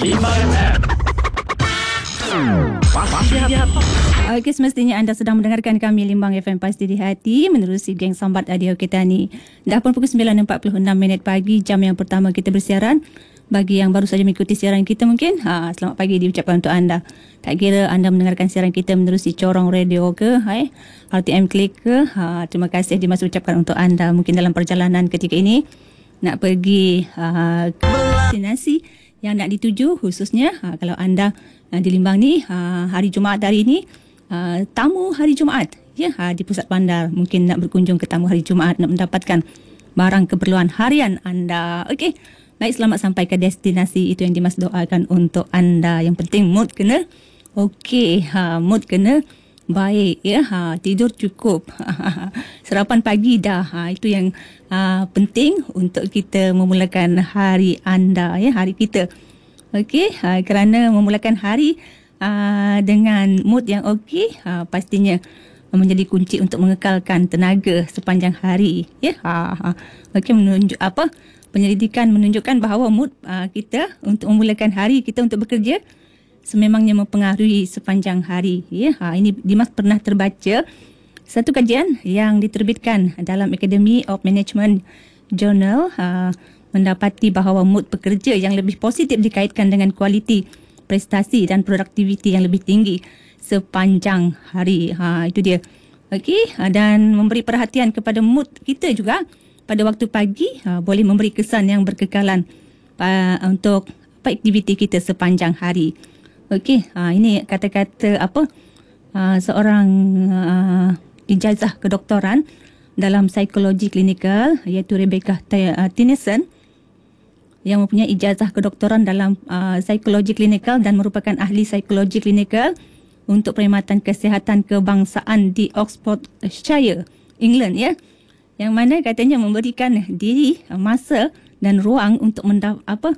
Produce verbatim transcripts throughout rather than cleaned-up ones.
Limbang F M. Pasti di hati. Okey, semestinya anda sedang mendengarkan kami Limbang F M Pasti di Hati menerusi geng Sambat Adio kita ni. Dah pun pukul sembilan empat puluh enam minit pagi, jam yang pertama kita bersiaran. Bagi yang baru saja mengikuti siaran kita mungkin, ha, selamat pagi diucapkan untuk anda. Tak kira anda mendengarkan siaran kita menerusi Corong Radio ke, hai, R T M Klik ke, ha, terima kasih Dimas ucapkan untuk anda. Mungkin dalam perjalanan ketika ini nak pergi ha, ke destinasi yang nak dituju, khususnya ha, kalau anda ha, di Limbang ni ha, hari Jumaat hari ini, ha, tamu hari Jumaat ya, ha, di pusat bandar, mungkin nak berkunjung ke tamu hari Jumaat, nak mendapatkan barang keperluan harian anda. Okey, baik, selamat sampai ke destinasi. Itu yang Dimas doakan untuk anda. Yang penting mood kena okey, ha, mood kena baik ya, ha, tidur cukup, sarapan pagi dah, ha, itu yang ha, penting untuk kita memulakan hari anda ya, hari kita. Okey, ha, kerana memulakan hari ha, dengan mood yang okey, ha, pastinya menjadi kunci untuk mengekalkan tenaga sepanjang hari ya. Ha, ha. Okey, menunjuk apa? Penyelidikan menunjukkan bahawa mood uh, kita untuk memulakan hari kita untuk bekerja sememangnya mempengaruhi sepanjang hari ya. Ha, ini Dimas pernah terbaca satu kajian yang diterbitkan dalam Academy of Management Journal, uh, mendapati bahawa mood pekerja yang lebih positif dikaitkan dengan kualiti prestasi dan produktiviti yang lebih tinggi sepanjang hari. Ha, itu dia. Okey, dan memberi perhatian kepada mood kita juga pada waktu pagi ha, boleh memberi kesan yang berkekalan uh, untuk apa, aktiviti kita sepanjang hari. Okey, ha, ini kata-kata apa uh, seorang uh, ijazah kedoktoran dalam psikologi klinikal, iaitu Rebecca Tennyson, yang mempunyai ijazah kedoktoran dalam uh, psikologi klinikal dan merupakan ahli psikologi klinikal untuk perkhidmatan kesihatan kebangsaan di Oxfordshire, England ya. Yang mana katanya memberikan diri masa dan ruang untuk mendap, apa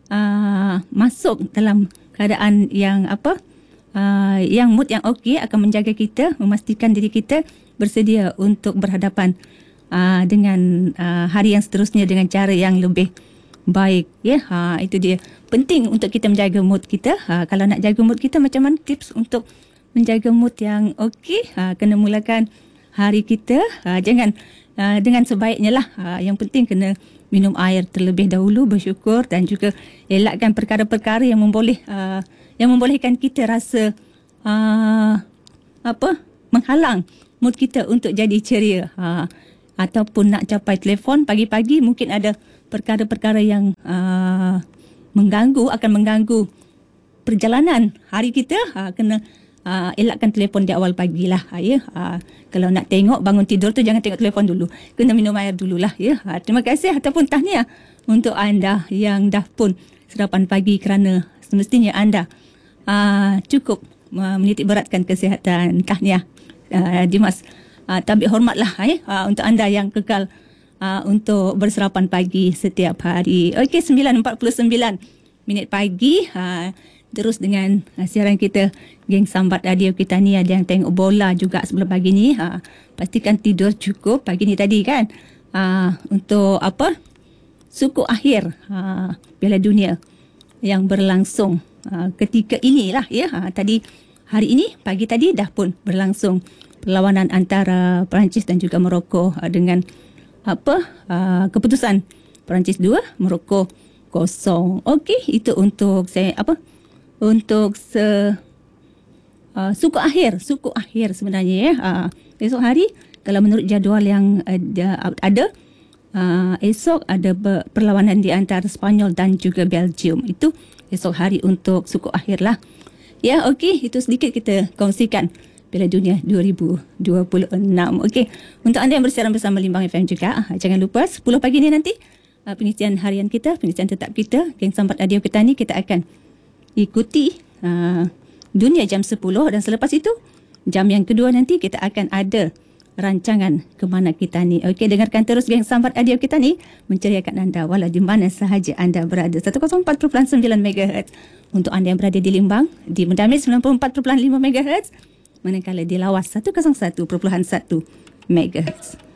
uh, masuk dalam keadaan yang apa uh, yang mood yang okey akan menjaga kita, memastikan diri kita bersedia untuk berhadapan uh, dengan uh, hari yang seterusnya dengan cara yang lebih baik ya. Ha, itu dia, penting untuk kita menjaga mood kita. Ha, kalau nak jaga mood kita, macam mana tips untuk menjaga mood yang okey? Ha, kena mulakan hari kita ha, jangan Uh, dengan sebaiknya lah. Uh, yang penting kena minum air terlebih dahulu, bersyukur dan juga elakkan perkara-perkara yang memboleh uh, yang membolehkan kita rasa uh, apa menghalang mood kita untuk jadi ceria. Uh, ataupun nak capai telefon pagi-pagi, mungkin ada perkara-perkara yang uh, mengganggu, akan mengganggu perjalanan hari kita. Uh, kena Uh, elakkan telefon di awal pagi lah ya. Uh, kalau nak tengok bangun tidur tu, jangan tengok telefon dulu, kena minum air dululah ya. Uh, terima kasih ataupun tahniah untuk anda yang dah pun sarapan pagi, kerana semestinya anda uh, cukup uh, menitik beratkan kesihatan. Tahniah uh, Dimas, uh, tabik hormatlah ya, uh, untuk anda yang kekal uh, untuk bersarapan pagi setiap hari. Okey, sembilan empat puluh sembilan minit pagi. Uh, Terus dengan uh, siaran kita geng Sambat Radio kita ni. Ada yang tengok bola juga sebelum pagi ni. Ha, pastikan tidur cukup pagi ni tadi kan. Uh, untuk apa? Suku akhir uh, Piala Dunia yang berlangsung uh, ketika inilah ya. Ha, tadi hari ini pagi tadi dah pun berlangsung perlawanan antara Perancis dan juga Morocco uh, dengan apa? Uh, keputusan Perancis dua, Morocco kosong. Okey, itu untuk saya apa? Untuk se, uh, suku akhir, suku akhir sebenarnya ya. Uh, esok hari, kalau menurut jadual yang ada, ada uh, esok ada perlawanan di antara Sepanyol dan juga Belgium. Itu esok hari untuk suku akhir lah. Ya, okey, itu sedikit kita kongsikan Piala Dunia dua ribu dua puluh enam. Okey, untuk anda yang bersiaran bersama Limbang F M juga, uh, jangan lupa sepuluh pagi ni nanti uh, pengisian harian kita, pengisian tetap kita, geng Sambat Radio kita ni, kita akan ikuti uh, dunia jam sepuluh, dan selepas itu jam yang kedua nanti kita akan ada rancangan ke mana kita ni. Okey, dengarkan terus geng Sambat Radio kita ni menceriakan anda walau di mana sahaja anda berada. seratus empat perpuluhan sembilan megahertz untuk anda yang berada di Limbang, di Mendamil sembilan puluh empat perpuluhan lima megahertz, manakala di Lawas seratus satu perpuluhan satu megahertz.